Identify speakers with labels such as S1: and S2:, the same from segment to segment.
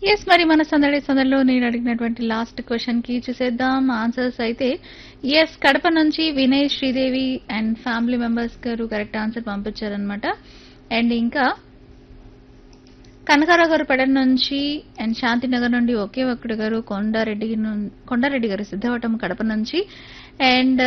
S1: Yes మరి మన సందడిలో నేను అడిగినటువంటి లాస్ట్ క్వశ్చన్ కి చూసేద్దాం ఆన్సర్స్ అయితే ఎస్ కడప నుంచి Vinay Sridevi and family members గారు కరెక్ట్ ఆన్సర్ పంపించారనమాట. అండ్ ఇంకా కనకారావు గారు పెడన్ నుంచి అండ్ శాంతినగర్ నుండి ఒకే ఒక్కడు గారు కొండారెడ్డి గారు సిద్ధవటం కడప నుంచి అండ్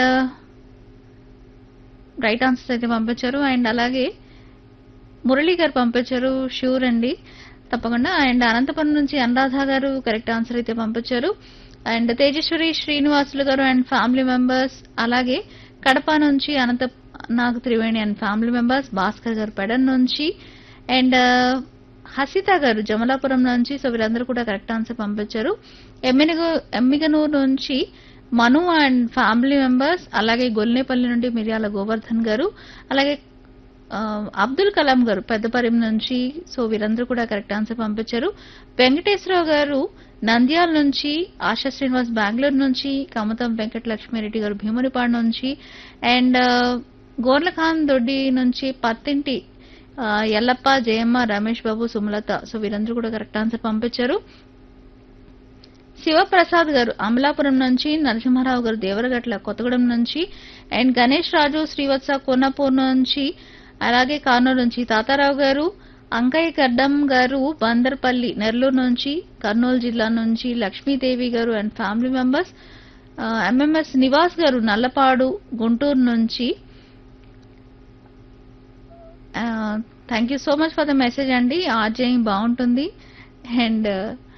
S1: రైట్ ఆన్సర్స్ అయితే పంపించారు. అండ్ అలాగే మురళి గారు పంపించారు షూర్ అండి తప్పకుండా. అండ్ అనంతపురం నుంచి అనురాధ గారు కరెక్ట్ ఆన్సర్ అయితే పంపించారు. అండ్ తేజేశ్వరి శ్రీనివాసులు గారు అండ్ ఫ్యామిలీ మెంబర్స్ అలాగే కడప నుంచి Nag Triveni and family members Bhaskar గారు పెడన్ నుంచి అండ్ హసిత గారు జమలాపురం నుంచి. సో వీరందరూ కూడా కరెక్ట్ ఆన్సర్ పంపించారు. ఎమ్మిగనూరు నుంచి మను అండ్ ఫ్యామిలీ మెంబర్స్ అలాగే గొల్నేపల్లి నుండి మిర్యాల గోవర్ధన్ గారు అలాగే అబ్దుల్ కలాం గారు పెద్దపరిం నుంచి. సో వీరందరూ కూడా కరెక్ట్ ఆన్సర్ పంపించారు. వెంకటేశ్వరరావు గారు నంద్యాల నుంచి, ఆశా శ్రీనివాస్ బెంగళూరు నుంచి, కమతం వెంకట లక్ష్మీరెడ్డి గారు భీమునిపాడు నుంచి అండ్ గోర్లఖాన్ దొడ్డి నుంచి పత్తింటి ఎల్లప్ప జయమ్మ రమేష్ బాబు సుమలత. సో వీరందరూ కూడా కరెక్ట్ ఆన్సర్ పంపించారు. శివప్రసాద్ గారు అమలాపురం నుంచి, నరసింహారావు గారు దేవరగట్ల కొత్తగూడెం నుంచి అండ్ గణేష్ రాజు శ్రీవత్స కోనాపూర్ నుంచి అలాగే కానూరు నుంచి తాతారావు గారు, అంకయ్య గడ్డం గారు బందర్పల్లి నెల్లూరు నుంచి, కర్నూలు జిల్లా నుంచి లక్ష్మీదేవి గారు and family members, MMS Nivas గారు నల్లపాడు గుంటూరు నుంచి. Thank you so much for the message అండి. ఆర్జేయింగ్ బాగుంటుంది and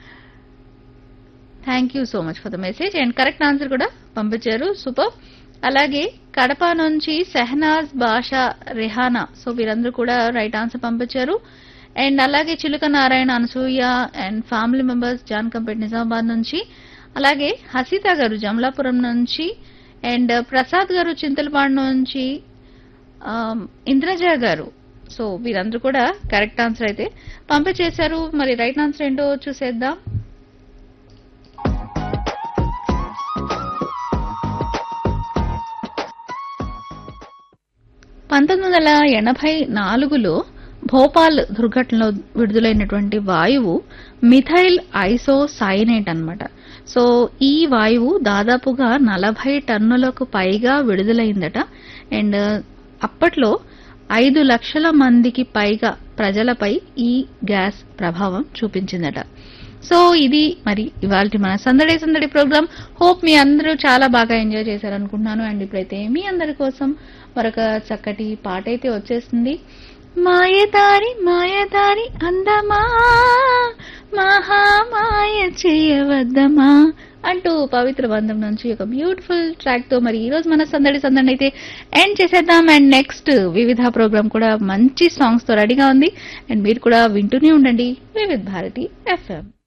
S1: thank you so much for the message and correct answer కూడా పంపించారు. సూపర్. అలాగే కడప నుంచి సెహనాజ్ బాషా రెహానా. సో వీరందరూ కూడా రైట్ ఆన్సర్ పంపించారు. అండ్ అలాగే చిలుక Narayana Anasuya and family members Jankampet Nizamabad నుంచి అలాగే హసిత గారు జమలాపురం నుంచి అండ్ ప్రసాద్ గారు చింతలపాడు నుంచి, ఇంద్రజ గారు. సో వీరందరూ కూడా కరెక్ట్ ఆన్సర్ అయితే పంపించేశారు. మరి రైట్ ఆన్సర్ ఏంటో చూసేద్దాం. 1984లో భోపాల్ దుర్ఘటనలో విడుదలైనటువంటి వాయువు మిథైల్ ఐసోసైనేట్ అన్నమాట. సో ఈ వాయువు దాదాపుగా 40 టన్నులకు పైగా విడుదలైందట. అండ్ అప్పట్లో 5 లక్షల మందికి పైగా ప్రజలపై ఈ గ్యాస్ ప్రభావం చూపించిందట. సో ఇది మరి ఇవాల్టి మన సందడి ప్రోగ్రామ్. హోప్ మీ అందరూ చాలా బాగా ఎంజాయ్ చేశారనుకుంటున్నాను. అండ్ ఇప్పుడైతే మీ అందరి కోసం మరొక చక్కటి పాట అయితే వచ్చేస్తుంది. మాయదారి అందమా మహామాయ చేయవద్దమా అంటూ పవిత్ర బంధం నుంచి ఒక బ్యూటిఫుల్ ట్రాక్ తో మరి ఈ రోజు మన సందడి అయితే ఎండ్ చేసేద్దాం. అండ్ నెక్స్ట్ వివిధ ప్రోగ్రామ్ కూడా మంచి సాంగ్స్ తో రెడీగా ఉంది. అండ్ మీరు కూడా వింటూనే ఉండండి వివిధ భారతి FM.